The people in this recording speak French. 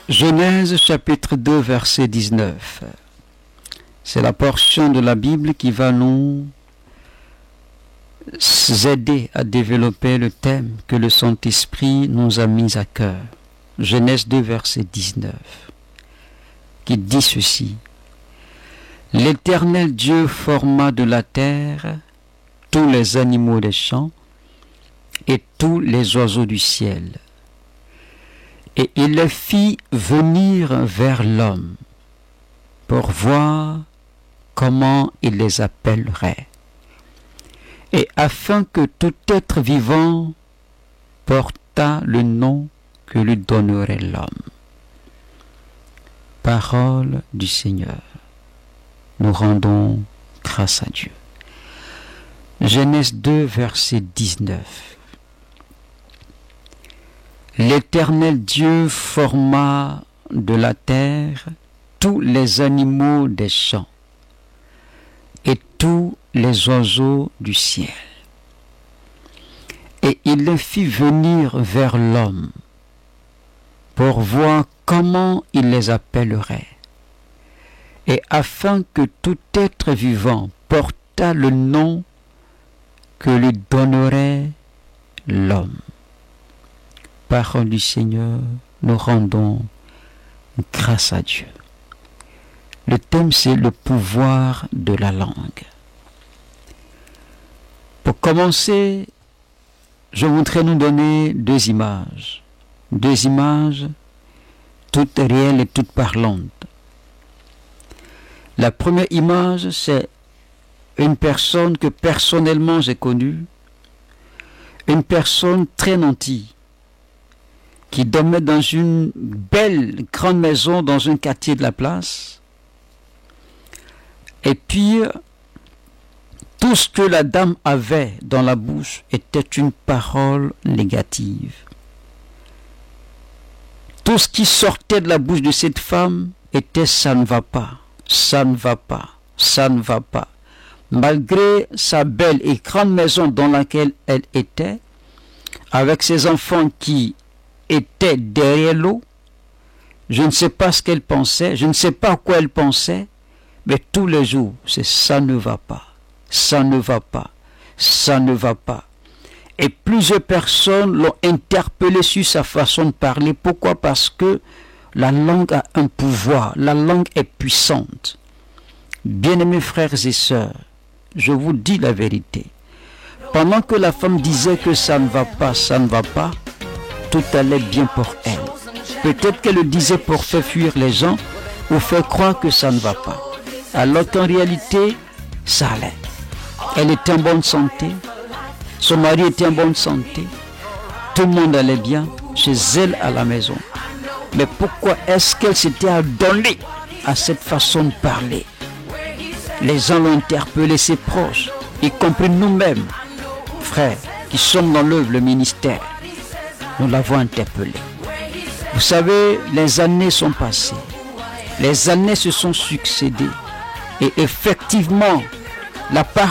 Genèse chapitre 2 verset 19. C'est la portion de la Bible qui va nous aider à développer le thème que le Saint-Esprit nous a mis à cœur. Genèse 2 verset 19 qui dit ceci: L'Éternel Dieu forma de la terre tous les animaux des champs et tous les oiseaux du ciel, et il les fit venir vers l'homme pour voir comment il les appellerait, et afin que tout être vivant portât le nom que lui donnerait l'homme. Parole du Seigneur. Nous rendons grâce à Dieu. Genèse 2, verset 19. L'Éternel Dieu forma de la terre tous les animaux des champs et tous les oiseaux du ciel. Et il les fit venir vers l'homme pour voir comment il les appellerait, et afin que tout être vivant portât le nom que lui donnerait l'homme. Parole du Seigneur, nous rendons grâce à Dieu. Le thème, c'est le pouvoir de la langue. Pour commencer, je voudrais nous donner deux images toutes réelles et toutes parlantes. La première image, c'est une personne que personnellement j'ai connue, une personne très nantie, qui dormait dans une belle grande maison dans un quartier de la place. Et puis, tout ce que la dame avait dans la bouche était une parole négative. Tout ce qui sortait de la bouche de cette femme était « ça ne va pas, ça ne va pas, ça ne va pas ». Malgré sa belle et grande maison dans laquelle elle était, avec ses enfants qui étaient derrière l'eau, je ne sais pas ce qu'elle pensait, je ne sais pas à quoi elle pensait, mais tous les jours, c'est « ça ne va pas, ça ne va pas, ça ne va pas ». Et plusieurs personnes l'ont interpellé sur sa façon de parler. Pourquoi? Parce que la langue a un pouvoir, la langue est puissante. Bien-aimés frères et sœurs, je vous dis la vérité. Pendant que la femme disait que ça ne va pas, tout allait bien pour elle. Peut-être qu'elle le disait pour faire fuir les gens ou faire croire que ça ne va pas. Alors qu'en réalité, ça allait. Elle était en bonne santé, son mari était en bonne santé, tout le monde allait bien chez elle à la maison. Mais pourquoi est-ce qu'elle s'était adonnée à cette façon de parler? Les gens l'ont interpellé, ses proches, y compris nous-mêmes, frères, qui sommes dans l'œuvre, le ministère. Nous l'avons interpellé. Vous savez, les années sont passées. Les années se sont succédées. Et effectivement, la parole